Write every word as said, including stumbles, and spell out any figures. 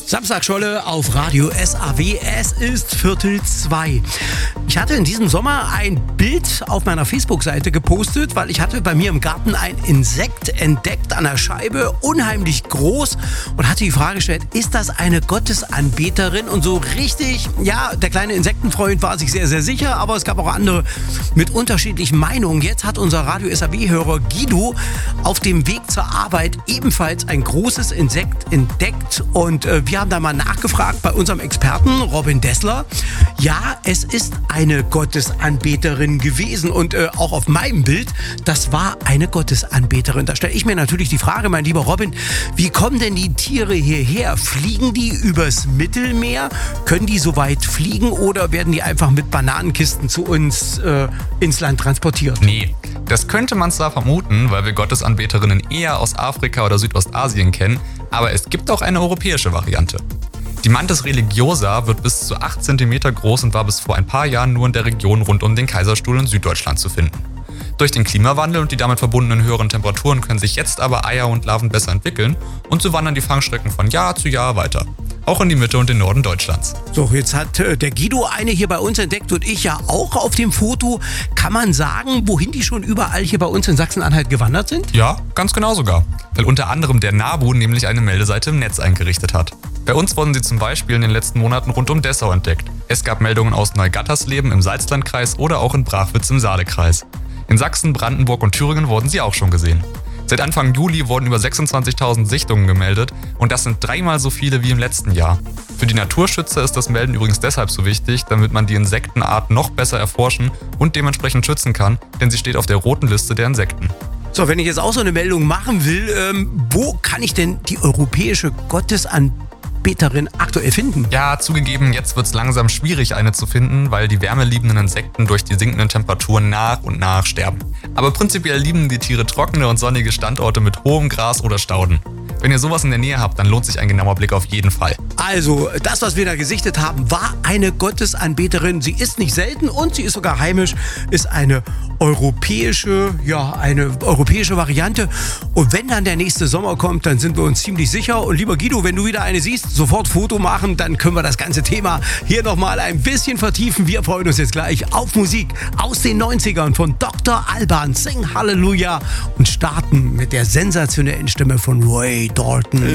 Samstagscholle auf Radio S A W. Es ist Viertel zwei. Ich hatte in diesem Sommer ein Bild auf meiner Facebook-Seite gepostet, weil ich hatte bei mir im Garten ein Insekt entdeckt an der Scheibe, unheimlich groß, und hatte die Frage gestellt, ist das eine Gottesanbeterin? Und so richtig, ja, der kleine Insektenfreund war sich sehr, sehr sicher, aber es gab auch andere mit unterschiedlichen Meinungen. Jetzt hat unser Radio S A W-Hörer Guido auf dem Weg zur Arbeit ebenfalls ein großes Insekt entdeckt, und äh, wir haben da mal nachgefragt bei unserem Experten Robin Dessler. Ja, es ist eine Gottesanbeterin gewesen, und äh, auch auf meinem Bild, das war eine Gottesanbeterin. Da stelle ich mir natürlich die Frage, mein lieber Robin, wie kommen denn die Tiere hierher? Fliegen die übers Mittelmeer? Können die so weit fliegen, oder werden die einfach mit Bananenkisten zu uns äh, ins Land transportiert? Nee, das könnte man zwar vermuten, weil wir Gottesanbeterinnen eher aus Afrika oder Südostasien kennen, aber es gibt auch eine europäische Variante. Die Mantis religiosa wird bis zu acht Zentimeter groß und war bis vor ein paar Jahren nur in der Region rund um den Kaiserstuhl in Süddeutschland zu finden. Durch den Klimawandel und die damit verbundenen höheren Temperaturen können sich jetzt aber Eier und Larven besser entwickeln, und so wandern die Fangstrecken von Jahr zu Jahr weiter. Auch in die Mitte und den Norden Deutschlands. So, jetzt hat äh, der Guido eine hier bei uns entdeckt und ich ja auch auf dem Foto. Kann man sagen, wohin die schon überall hier bei uns in Sachsen-Anhalt gewandert sind? Ja, ganz genau sogar. Weil unter anderem der NABU nämlich eine Meldeseite im Netz eingerichtet hat. Bei uns wurden sie zum Beispiel in den letzten Monaten rund um Dessau entdeckt. Es gab Meldungen aus Neugattersleben im Salzlandkreis oder auch in Brachwitz im Saalekreis. In Sachsen, Brandenburg und Thüringen wurden sie auch schon gesehen. Seit Anfang Juli wurden über sechsundzwanzigtausend Sichtungen gemeldet, und das sind dreimal so viele wie im letzten Jahr. Für die Naturschützer ist das Melden übrigens deshalb so wichtig, damit man die Insektenart noch besser erforschen und dementsprechend schützen kann, denn sie steht auf der roten Liste der Insekten. So, wenn ich jetzt auch so eine Meldung machen will, ähm, wo kann ich denn die europäische Gottesanbeterin aktuell finden? Ja, zugegeben, jetzt wird's langsam schwierig, eine zu finden, weil die wärmeliebenden Insekten durch die sinkenden Temperaturen nach und nach sterben. Aber prinzipiell lieben die Tiere trockene und sonnige Standorte mit hohem Gras oder Stauden. Wenn ihr sowas in der Nähe habt, dann lohnt sich ein genauer Blick auf jeden Fall. Also, das, was wir da gesichtet haben, war eine Gottesanbeterin. Sie ist nicht selten und sie ist sogar heimisch, ist eine europäische, ja, eine europäische Variante. Und wenn dann der nächste Sommer kommt, dann sind wir uns ziemlich sicher. Und lieber Guido, wenn du wieder eine siehst, sofort Foto machen, dann können wir das ganze Thema hier nochmal ein bisschen vertiefen. Wir freuen uns jetzt gleich auf Musik aus den neunzigern von Doktor Alban, Sing Halleluja, und starten mit der sensationellen Stimme von Ray Dalton.